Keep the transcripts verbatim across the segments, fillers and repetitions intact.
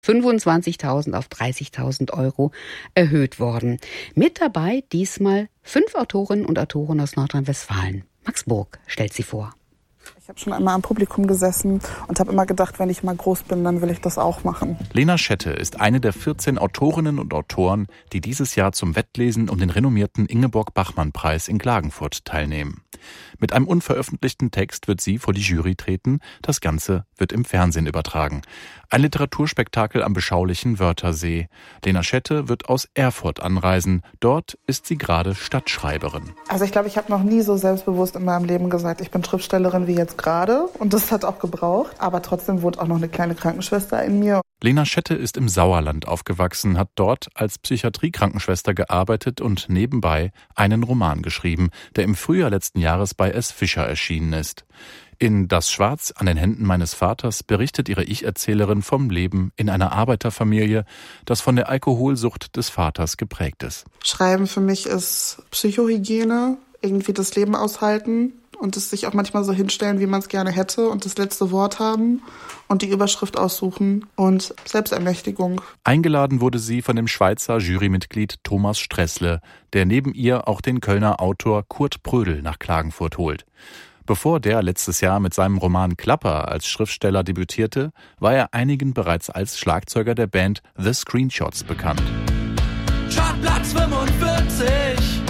fünfundzwanzigtausend auf dreißigtausend Euro erhöht worden. Mit dabei diesmal fünf Autorinnen und Autoren aus Nordrhein-Westfalen. Max Burg stellt sie vor. Ich habe schon einmal am Publikum gesessen und habe immer gedacht, wenn ich mal groß bin, dann will ich das auch machen. Lena Schette ist eine der vierzehn Autorinnen und Autoren, die dieses Jahr zum Wettlesen um den renommierten Ingeborg-Bachmann-Preis in Klagenfurt teilnehmen. Mit einem unveröffentlichten Text wird sie vor die Jury treten. Das Ganze wird im Fernsehen übertragen. Ein Literaturspektakel am beschaulichen Wörthersee. Lena Schette wird aus Erfurt anreisen. Dort ist sie gerade Stadtschreiberin. Also ich glaube, ich habe noch nie so selbstbewusst in meinem Leben gesagt, ich bin Schriftstellerin wie jetzt gerade. Und das hat auch gebraucht. Aber trotzdem wohnt auch noch eine kleine Krankenschwester in mir. Lena Schette ist im Sauerland aufgewachsen, hat dort als Psychiatrie-Krankenschwester gearbeitet und nebenbei einen Roman geschrieben, der im Frühjahr letzten Jahres bei S. Fischer erschienen ist. In Das Schwarz an den Händen meines Vaters berichtet ihre Ich-Erzählerin vom Leben in einer Arbeiterfamilie, das von der Alkoholsucht des Vaters geprägt ist. Schreiben für mich ist Psychohygiene, irgendwie das Leben aushalten und es sich auch manchmal so hinstellen, wie man es gerne hätte und das letzte Wort haben und die Überschrift aussuchen und Selbstermächtigung. Eingeladen wurde sie von dem Schweizer Jurymitglied Thomas Stressle, der neben ihr auch den Kölner Autor Kurt Prödel nach Klagenfurt holt. Bevor der letztes Jahr mit seinem Roman Klapper als Schriftsteller debütierte, war er einigen bereits als Schlagzeuger der Band The Screenshots bekannt. Chartplatz fünfundvierzig,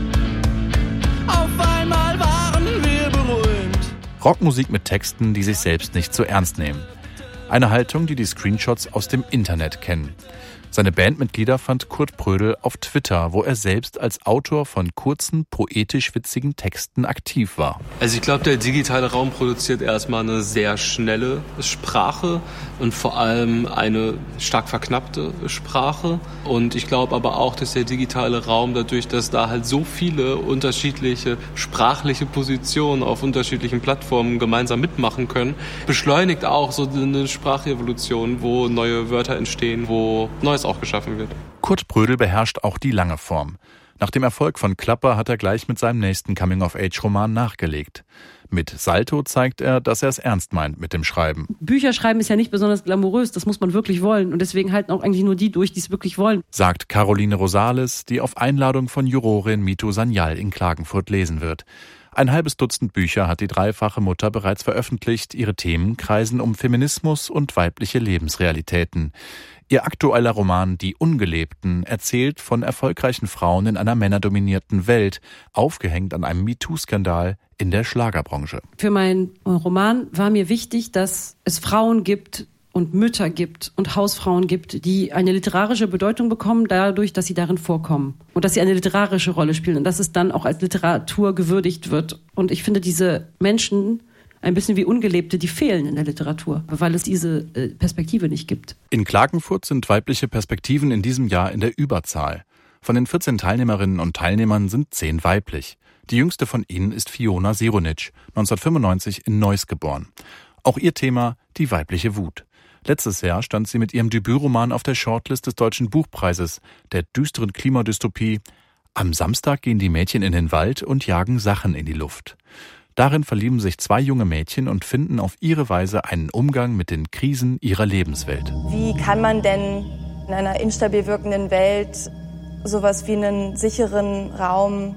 auf einmal waren wir berühmt. Rockmusik mit Texten, die sich selbst nicht so ernst nehmen. Eine Haltung, die die Screenshots aus dem Internet kennen. Seine Bandmitglieder fand Kurt Prödel auf Twitter, wo er selbst als Autor von kurzen, poetisch-witzigen Texten aktiv war. Also ich glaube, der digitale Raum produziert erstmal eine sehr schnelle Sprache und vor allem eine stark verknappte Sprache. Und ich glaube aber auch, dass der digitale Raum, dadurch, dass da halt so viele unterschiedliche sprachliche Positionen auf unterschiedlichen Plattformen gemeinsam mitmachen können, beschleunigt auch so eine Sprachevolution, wo neue Wörter entstehen, wo Neues auch geschaffen wird. Kurt Prödel beherrscht auch die lange Form. Nach dem Erfolg von Klapper hat er gleich mit seinem nächsten Coming-of-Age-Roman nachgelegt. Mit Salto zeigt er, dass er es ernst meint mit dem Schreiben. Bücher schreiben ist ja nicht besonders glamourös, das muss man wirklich wollen. Und deswegen halten auch eigentlich nur die durch, die es wirklich wollen. Sagt Caroline Rosales, die auf Einladung von Jurorin Mito Sanyal in Klagenfurt lesen wird. Ein halbes Dutzend Bücher hat die dreifache Mutter bereits veröffentlicht. Ihre Themen kreisen um Feminismus und weibliche Lebensrealitäten. Ihr aktueller Roman Die Ungelebten erzählt von erfolgreichen Frauen in einer männerdominierten Welt, aufgehängt an einem MeToo-Skandal in der Schlagerbranche. Für meinen Roman war mir wichtig, dass es Frauen gibt und Mütter gibt und Hausfrauen gibt, die eine literarische Bedeutung bekommen, dadurch, dass sie darin vorkommen und dass sie eine literarische Rolle spielen und dass es dann auch als Literatur gewürdigt wird. Und ich finde, diese Menschen, ein bisschen wie Ungelebte, die fehlen in der Literatur, weil es diese Perspektive nicht gibt. In Klagenfurt sind weibliche Perspektiven in diesem Jahr in der Überzahl. Von den vierzehn Teilnehmerinnen und Teilnehmern sind zehn weiblich. Die jüngste von ihnen ist Fiona Sironic, neunzehnhundertfünfundneunzig in Neuss geboren. Auch ihr Thema die weibliche Wut. Letztes Jahr stand sie mit ihrem Debütroman auf der Shortlist des Deutschen Buchpreises, der düsteren Klimadystopie Am Samstag gehen die Mädchen in den Wald und jagen Sachen in die Luft. Darin verlieben sich zwei junge Mädchen und finden auf ihre Weise einen Umgang mit den Krisen ihrer Lebenswelt. Wie kann man denn in einer instabil wirkenden Welt sowas wie einen sicheren Raum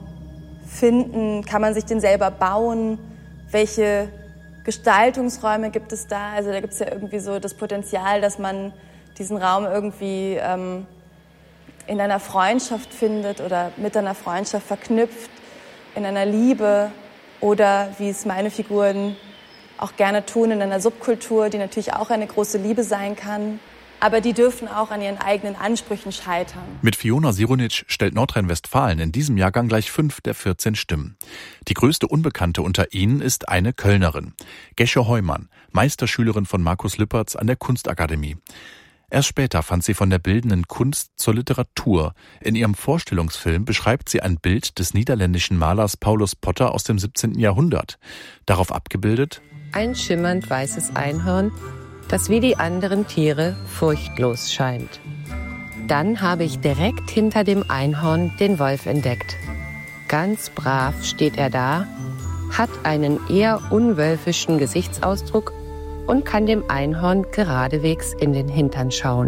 finden? Kann man sich den selber bauen? Welche Gestaltungsräume gibt es da? Also da gibt es ja irgendwie so das Potenzial, dass man diesen Raum irgendwie ähm, in einer Freundschaft findet oder mit einer Freundschaft verknüpft, in einer Liebe. Oder wie es meine Figuren auch gerne tun, in einer Subkultur, die natürlich auch eine große Liebe sein kann. Aber die dürfen auch an ihren eigenen Ansprüchen scheitern. Mit Fiona Sironic stellt Nordrhein-Westfalen in diesem Jahrgang gleich fünf der vierzehn Stimmen. Die größte Unbekannte unter ihnen ist eine Kölnerin. Gesche Heumann, Meisterschülerin von Markus Lüpertz an der Kunstakademie. Erst später fand sie von der bildenden Kunst zur Literatur. In ihrem Vorstellungsfilm beschreibt sie ein Bild des niederländischen Malers Paulus Potter aus dem siebzehnten Jahrhundert. Darauf abgebildet: Ein schimmernd weißes Einhorn, das wie die anderen Tiere furchtlos scheint. Dann habe ich direkt hinter dem Einhorn den Wolf entdeckt. Ganz brav steht er da, hat einen eher unwölfischen Gesichtsausdruck und kann dem Einhorn geradewegs in den Hintern schauen.